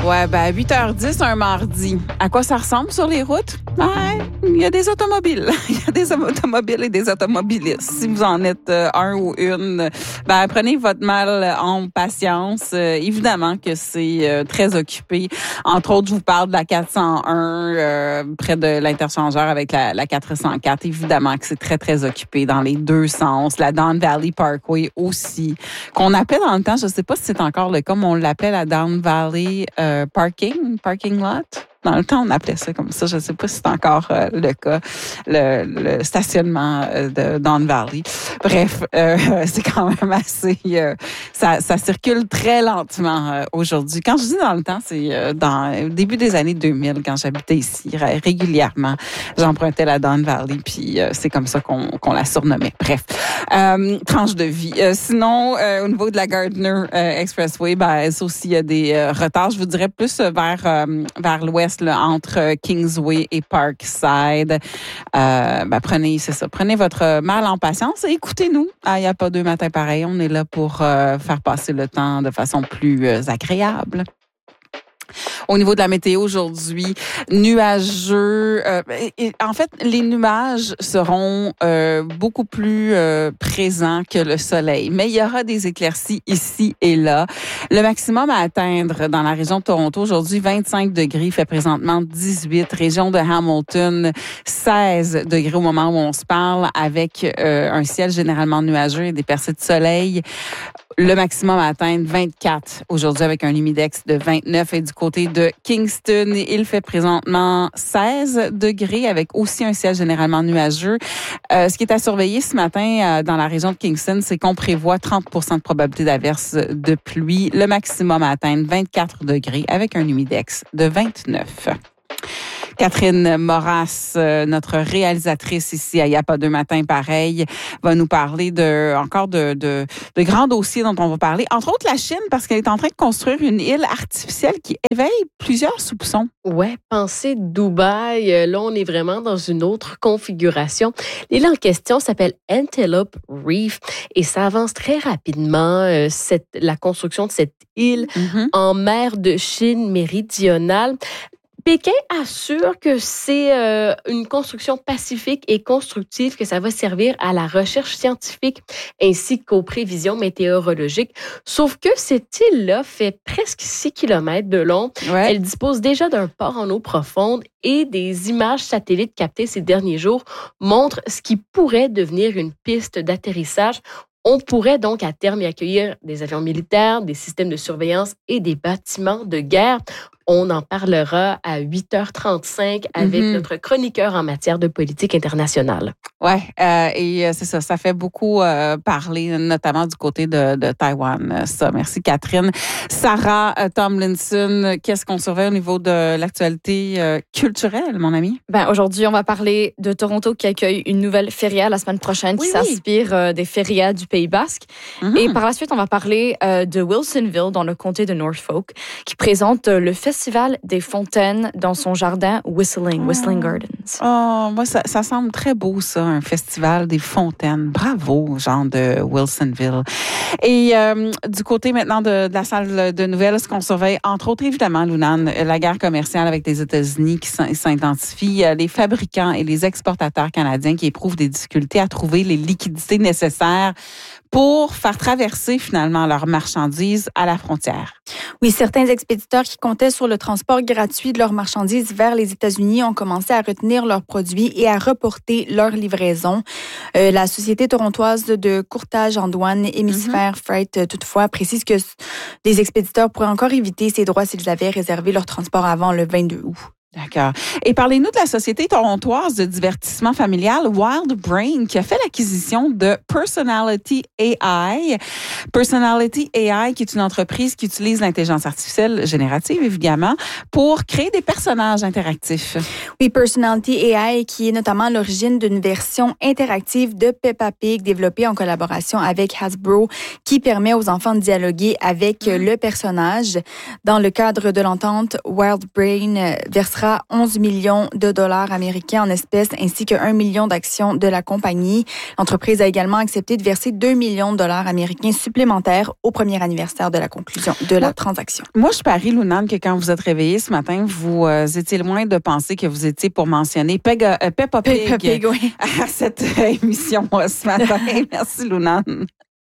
Ouais, ben 8h10 un mardi. À quoi ça ressemble sur les routes? Ouais, il y a des automobiles. Il y a des automobiles et des automobilistes. Si vous en êtes un ou une, ben prenez votre mal en patience. Évidemment que c'est très occupé. Entre autres, je vous parle de la 401 près de l'interchangeur avec la 404. Évidemment que c'est très, très occupé dans les deux sens. La Don Valley Parkway aussi, qu'on appelait dans le temps, je sais pas si c'est encore le cas, mais on l'appelait la Don Valley parking lot. Dans le temps, on appelait ça comme ça. Je ne sais pas si c'est encore le cas, le stationnement de Don Valley. Bref, c'est quand même assez... ça circule très lentement aujourd'hui. Quand je dis dans le temps, c'est dans le début des années 2000, quand j'habitais ici, régulièrement. J'empruntais la Don Valley, puis c'est comme ça qu'on la surnommait. Bref, tranche de vie. Sinon, au niveau de la Gardner Expressway, ben ça aussi, il y a des retards. Je vous dirais plus vers l'ouest, là, entre Kingsway et Parkside. Prenez votre mal en patience et écoutez-nous. Il n'y a pas deux matins pareils. On est là pour faire passer le temps de façon plus agréable. Au niveau de la météo aujourd'hui, nuageux. En fait, les nuages seront beaucoup plus présents que le soleil. Mais il y aura des éclaircies ici et là. Le maximum à atteindre dans la région de Toronto aujourd'hui, 25 degrés, fait présentement 18. Région de Hamilton, 16 degrés au moment où on se parle, avec un ciel généralement nuageux et des percées de soleil. Le maximum à atteindre 24 aujourd'hui avec un humidex de 29. Et du côté de Kingston, il fait présentement 16 degrés avec aussi un ciel généralement nuageux. Ce qui est à surveiller ce matin dans la région de Kingston, c'est qu'on prévoit 30% de probabilité d'averse de pluie. Le maximum à atteindre 24 degrés avec un humidex de 29. Catherine Moras, notre réalisatrice ici à Y'a pas deux matins pareil, va nous parler de grands dossiers dont on va parler. Entre autres, la Chine, parce qu'elle est en train de construire une île artificielle qui éveille plusieurs soupçons. Ouais, pensez Dubaï. Là, on est vraiment dans une autre configuration. L'île en question s'appelle Antelope Reef et ça avance très rapidement, la construction de cette île en mer de Chine méridionale. Pékin assure que c'est une construction pacifique et constructive, que ça va servir à la recherche scientifique ainsi qu'aux prévisions météorologiques. Sauf que cette île-là fait presque 6 km de long. Ouais. Elle dispose déjà d'un port en eau profonde et des images satellites captées ces derniers jours montrent ce qui pourrait devenir une piste d'atterrissage. On pourrait donc à terme y accueillir des avions militaires, des systèmes de surveillance et des bâtiments de guerre. On en parlera à 8h35 avec notre chroniqueur en matière de politique internationale. Ouais, et c'est ça, ça fait beaucoup parler, notamment du côté de Taïwan. Ça, merci Catherine. Sarah Tomlinson, qu'est-ce qu'on surveille au niveau de l'actualité culturelle, mon ami? Ben aujourd'hui, on va parler de Toronto qui accueille une nouvelle feria la semaine prochaine qui s'inspire des férias du Pays Basque. Et par la suite, on va parler de Wilsonville dans le comté de Norfolk qui présente le Festival des fontaines dans son jardin Whistling Gardens. Oh, moi, ça semble très beau, ça, un festival des fontaines. Bravo, Jean de Wilsonville. Et du côté maintenant de la salle de nouvelles, ce qu'on surveille, entre autres, évidemment, Lunan, la guerre commerciale avec les États-Unis qui s'intensifie, les fabricants et les exportateurs canadiens qui éprouvent des difficultés à trouver les liquidités nécessaires pour faire traverser finalement leurs marchandises à la frontière. Oui, certains expéditeurs qui comptaient sur le transport gratuit de leurs marchandises vers les États-Unis ont commencé à retenir leurs produits et à reporter leur livraison. La Société torontoise de courtage en douane Hémisphère Freight, toutefois, précise que les expéditeurs pourraient encore éviter ces droits s'ils avaient réservé leur transport avant le 22 août. D'accord. Et parlez-nous de la société torontoise de divertissement familial Wild Brain qui a fait l'acquisition de Personality AI. Personality AI qui est une entreprise qui utilise l'intelligence artificielle générative, évidemment, pour créer des personnages interactifs. Oui, Personality AI qui est notamment à l'origine d'une version interactive de Peppa Pig développée en collaboration avec Hasbro qui permet aux enfants de dialoguer avec le personnage. Dans le cadre de l'entente, Wild Brain versera remettra 11 millions de dollars américains en espèces ainsi que 1 million d'actions de la compagnie. L'entreprise a également accepté de verser 2 millions de dollars américains supplémentaires au premier anniversaire de la conclusion de la transaction. Moi, je parie, Lounane, que quand vous êtes réveillée ce matin, vous étiez loin de penser que vous étiez pour mentionner Peppa Pig Oui. à cette émission ce matin. Merci, Lounane.